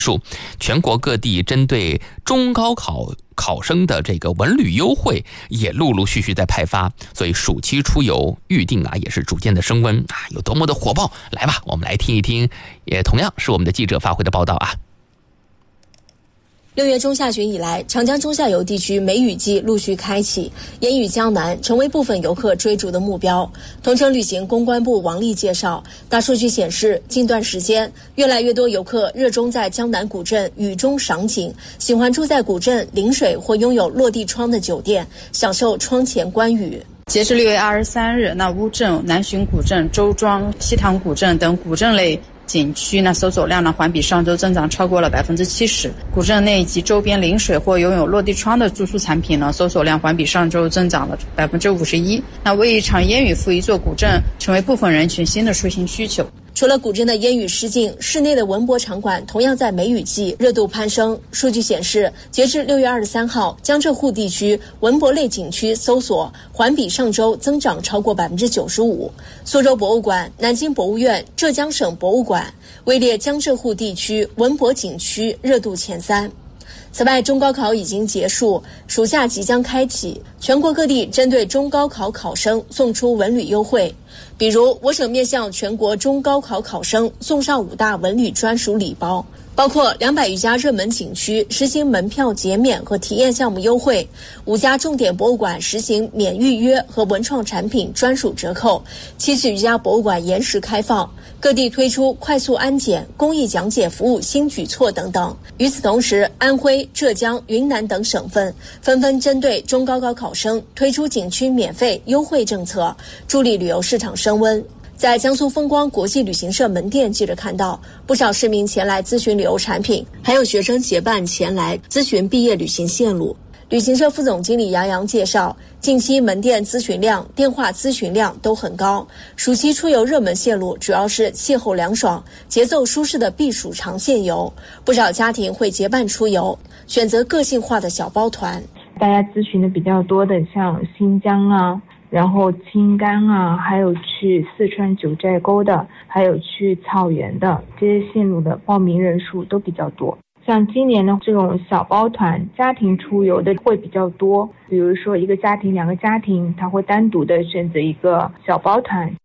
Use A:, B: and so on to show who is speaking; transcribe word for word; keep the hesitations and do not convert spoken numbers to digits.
A: 数，全国各地针对中高考考生的这个文旅优惠也陆陆续续在派发，所以暑期出游预定啊也是逐渐的升温啊，有多么的火爆？来吧，我们来听一听，也同样是我们的记者发回的报道啊。
B: 六月中下旬以来，长江中下游地区梅雨季陆续开启，烟雨江南成为部分游客追逐的目标。同程旅行公关部王丽介绍，大数据显示，近段时间越来越多游客热衷在江南古镇雨中赏景，喜欢住在古镇临水或拥有落地窗的酒店，享受窗前观雨。
C: 截至六月二十三日，那乌镇、南浔古镇、周庄、西塘古镇等古镇类景区呢，搜索量呢环比上周增长超过了百分之七十。古镇内及周边临水或拥有落地窗的住宿产品呢，搜索量环比上周增长了百分之五十一。那为一场烟雨赴一座古镇，成为部分人群新的出行需求。
B: 除了古镇的烟雨失禁，室内的文博场馆同样在梅雨季热度攀升。数据显示，截至六月二十三号，江浙沪地区文博类景区搜索环比上周增长超过百分之九十五。苏州博物馆、南京博物院、浙江省博物馆位列江浙沪地区文博景区热度前三。此外，中高考已经结束，暑假即将开启，全国各地针对中高考考生送出文旅优惠。比如，我省面向全国中高考考生送上五大文旅专属礼包，包括两百余家热门景区实行门票减免和体验项目优惠，五家重点博物馆实行免预约和文创产品专属折扣，七十余家博物馆延时开放，各地推出快速安检、公益讲解服务新举措等等。与此同时，安徽、浙江、云南等省份纷纷针对中高考考生推出景区免费优惠政策，助力旅游市场升温。在江苏风光国际旅行社门店，记者看到不少市民前来咨询旅游产品，还有学生结伴前来咨询毕业旅行线路。旅行社副总经理杨洋介绍，近期门店咨询量、电话咨询量都很高。暑期出游热门线路主要是气候凉爽、节奏舒适的避暑长线游，不少家庭会结伴出游，选择个性化的小包团。
D: 大家咨询的比较多的，像新疆啊，然后青甘啊，还有去四川九寨沟的，还有去草原的，这些线路的报名人数都比较多。像今年的这种小包团家庭出游的会比较多，比如说一个家庭两个家庭，他会单独的选择一个小包团